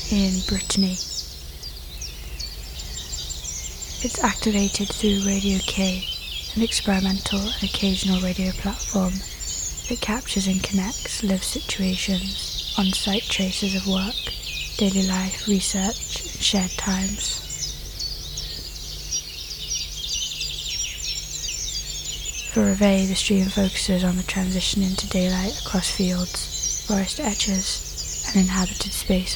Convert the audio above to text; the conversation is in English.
in Brittany. It's activated through Radio K, an experimental and occasional radio platform that captures and connects lived situations, on-site traces of work, daily life, research, and shared times. For Reveille, the stream focuses on the transition into daylight across fields, forest edges, and inhabited spaces.